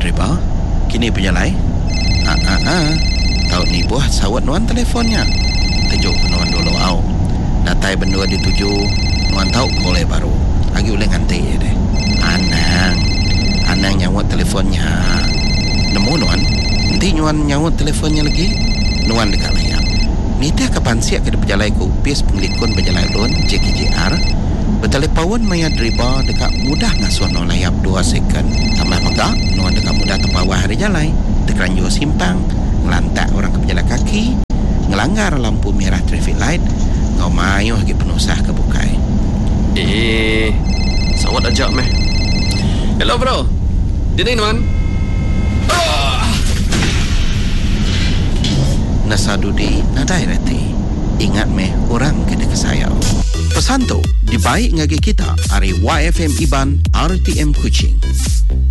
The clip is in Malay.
Driba, kini penjalai. Tahu ni buah sawat nuan telefonnya. Tujuk nuan dulu au. Natai bendua dituju nuan tahu boleh baru. Agi boleh nganti ya deh. Anang nyawat telefonnya. Nemu nuan, nanti nuan nyawat telefonnya lagi. Nuan dekat layar. Nita kapan siap ke penjalai ku upis penglikun penjalai lun JKJR. Bertelepon maya Driba dekat mudah ngasuh no layap 2 second. Tambah maka nuan dekat mudah terbawah hari jalai. Tekeranjur simpang, ngelantak orang ke penjalan kaki, ngelanggar lampu merah traffic light, ngau mayuh lagi penusah ke bukai. Sawat ajak meh. Hello bro. Dini nuan. Nasadudi nadai reti. Ingat meh orang kena kesayau. Pesan tu dibaik ngagi kita ari YFM Iban RTM Kuching.